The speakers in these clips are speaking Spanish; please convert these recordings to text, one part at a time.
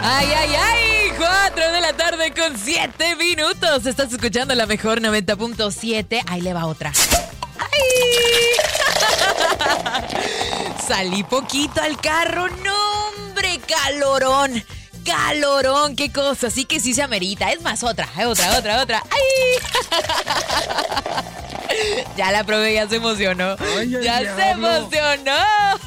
Ay, ay, ay, 4 de la tarde con 7 minutos. Estás escuchando la mejor 90.7. Ahí le va otra. ¡Ay! Salí poquito al carro. No, hombre, calorón. Calorón, qué cosa. Así que sí se amerita. Es más, otra. ¡Ay! Ya la probé, ya se emocionó. Ya se emocionó.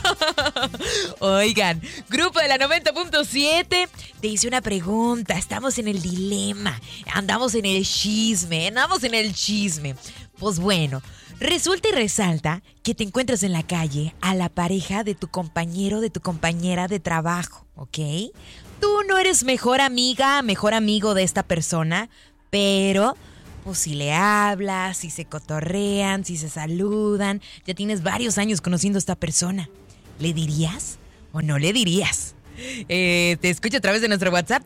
Oigan, grupo de la 90.7, te hice una pregunta. Estamos en el dilema. Andamos en el chisme. Pues bueno, resulta y resalta que te encuentras en la calle a la pareja de tu compañero, de tu compañera de trabajo, ¿ok? Tú no eres mejor amiga, mejor amigo de esta persona, pero pues si le hablas, si se cotorrean, si se saludan, ya tienes varios años conociendo a esta persona. ¿Le dirías o no le dirías? Te escucho a través de nuestro WhatsApp,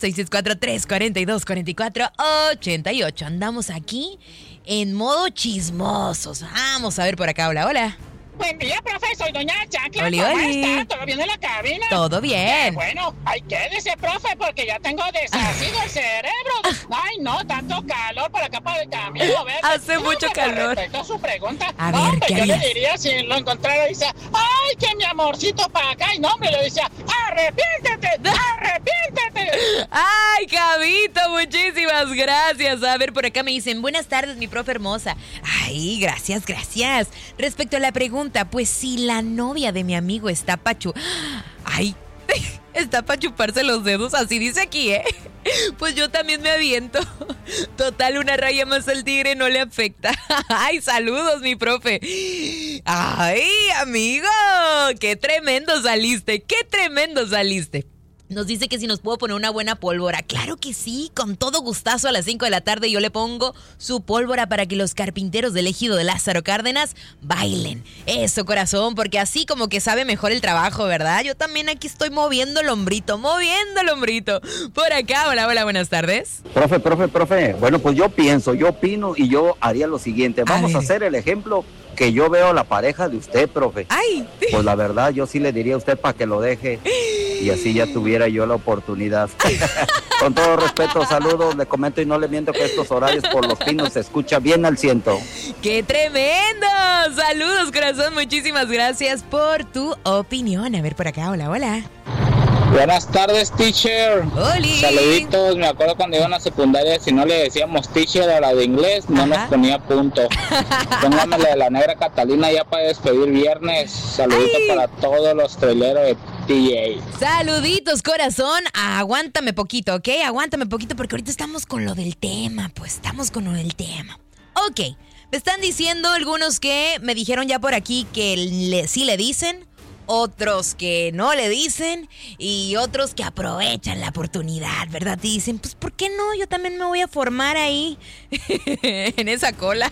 664-342-4488. Andamos aquí en modo chismosos. Vamos a ver por acá. Hola, hola. Buen día, profe, soy doña Chancla. Oli, ¿Cómo oli. está? ¿Todo bien en la cabina? Todo bien. Bueno, ay, quédese, profe, porque ya tengo deshacido el cerebro. Ay, no, tanto calor para acá para el camino, ¿verdad? Hace mucho calor. Respecto a su pregunta, A no, ver, hombre, ¿qué yo le harías? diría si lo encontrara y dice, ay, que mi amorcito para acá. Y no, hombre, le decía, arrepiéntete. Ay, Javito, muchísimas gracias. A ver, por acá me dicen, buenas tardes, mi profe hermosa. Ay, gracias. Respecto a la pregunta, pues si la novia de mi amigo está Ay, está para chuparse los dedos, así dice aquí, ¿eh? Pues yo también me aviento. Total, una raya más al tigre no le afecta. Ay, saludos, mi profe. Ay, amigo, qué tremendo saliste. Nos dice que si nos puedo poner una buena pólvora. Claro que sí, con todo gustazo a las 5 de la tarde yo le pongo su pólvora para que los carpinteros del ejido de Lázaro Cárdenas bailen. Eso, corazón, porque así como que sabe mejor el trabajo, ¿verdad? Yo también aquí estoy moviendo el hombrito. Por acá, hola, buenas tardes. Profe. Bueno, pues yo opino y yo haría lo siguiente. Vamos a hacer el ejemplo que yo veo a la pareja de usted, profe. Ay. Pues la verdad, yo sí le diría a usted para que lo deje y así ya tuviera yo la oportunidad. Con todo respeto, saludos, le comento y no le miento que estos horarios por Los Pinos se escucha bien al 100. ¡Qué tremendo! Saludos, corazón, muchísimas gracias por tu opinión. A ver, por acá, hola. Buenas tardes, teacher. ¡Oli! Saluditos, me acuerdo cuando iba a la secundaria, si no le decíamos teacher a la de inglés, no nos ponía punto. Póngamele de la negra Catalina ya para despedir viernes. Saluditos para todos los traileros de TJ. Saluditos, corazón. Aguántame poquito, ¿ok? Porque ahorita estamos con lo del tema. Ok, me están diciendo algunos que me dijeron ya por aquí que sí le dicen, otros que no le dicen y otros que aprovechan la oportunidad, ¿verdad? Y dicen, pues, ¿por qué no? Yo también me voy a formar ahí en esa cola.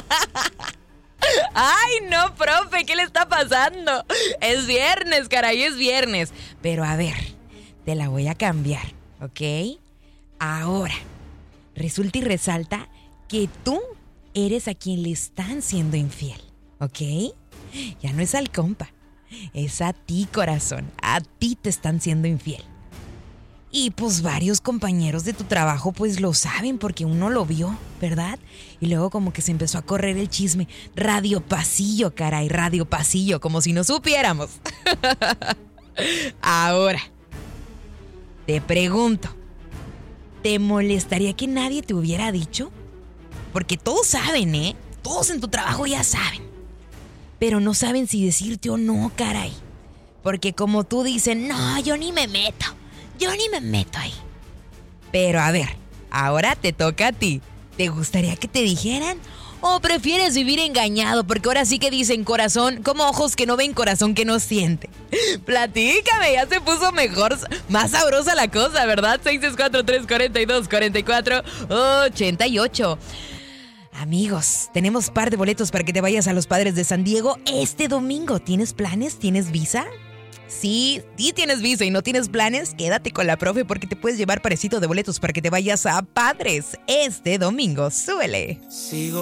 Ay, no, profe, ¿qué le está pasando? Es viernes, caray, es viernes. Pero a ver, te la voy a cambiar, ¿ok? Ahora, resulta y resalta que tú eres a quien le están siendo infiel, ¿ok? Ya no es al compa. Es a ti, corazón. A ti te están siendo infiel. Y pues varios compañeros de tu trabajo pues lo saben porque uno lo vio, ¿verdad? Y luego como que se empezó a correr el chisme. Radio Pasillo, caray, Radio Pasillo, como si no supiéramos. Ahora, te pregunto, ¿te molestaría que nadie te hubiera dicho? Porque todos saben, ¿eh? Todos en tu trabajo ya saben. Pero no saben si decirte o no, caray. Porque como tú dices, no, yo ni me meto ahí. Pero a ver, ahora te toca a ti. ¿Te gustaría que te dijeran? ¿O prefieres vivir engañado? Porque ahora sí que dicen corazón, como ojos que no ven, corazón que no siente. Platícame, ya se puso mejor, más sabrosa la cosa, ¿verdad? 664-342-4488. Amigos, tenemos par de boletos para que te vayas a los Padres de San Diego este domingo. ¿Tienes planes? ¿Tienes visa? Sí tienes visa y no tienes planes, quédate con la profe porque te puedes llevar parecito de boletos para que te vayas a Padres este domingo. Súbele. Sigo